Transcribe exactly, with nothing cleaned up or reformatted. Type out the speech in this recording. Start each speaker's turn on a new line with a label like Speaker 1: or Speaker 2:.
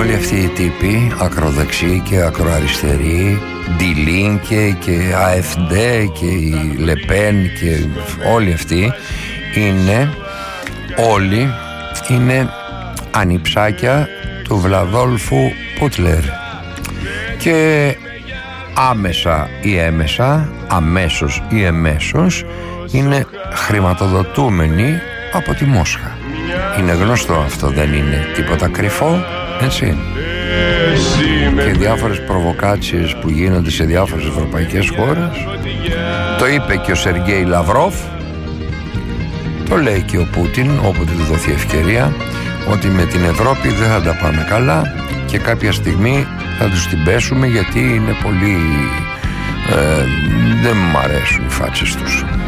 Speaker 1: όλοι αυτοί οι τύποι, ακροδεξιοί και ακροαριστεροί, Ντιλίνκε και ΑΕΦΝΤΕ και η Λεπέν και όλοι αυτοί είναι, όλοι είναι ανιψάκια του Βλαδόλφου Πούτλερ και άμεσα ή έμεσα, αμέσως ή εμέσως είναι χρηματοδοτούμενοι από τη Μόσχα. Είναι γνωστό αυτό, δεν είναι τίποτα κρυφό, έτσι. Και διάφορες προβοκάτσιες που γίνονται σε διάφορες ευρωπαϊκές χώρες, το είπε και ο Σεργέη Λαυρόφ, το λέει και ο Πούτιν όποτε του δοθεί ευκαιρία, ότι με την Ευρώπη δεν θα τα πάμε καλά και κάποια στιγμή θα τους την πέσουμε, γιατί είναι πολύ ε, δεν μου αρέσουν οι φάτσες τους.